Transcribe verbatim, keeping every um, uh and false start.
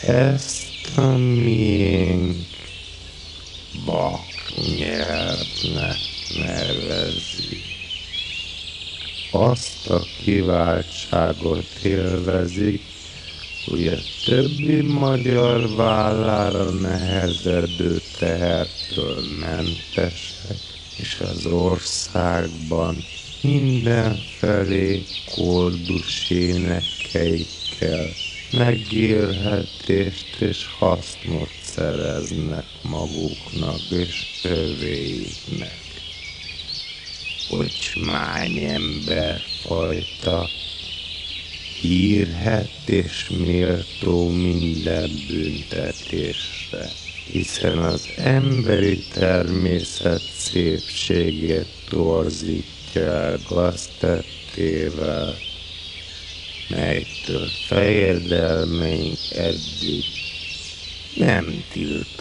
Ezt a miénk vaknyelvnek nevezik. Azt a kiváltságot élvezik, hogy a többi magyar vállára nehezedő tehertől mentesek, és az országban mindenfelé koldus énekeikkel megélhetést és hasznot szereznek maguknak és övéiknek. Ocsmány emberfajta, hírhedt és méltó minden büntetésre, hiszen az emberi természet szépségét torzítja el gaztettével, melytől fejedelmeink eddig nem tiltottak.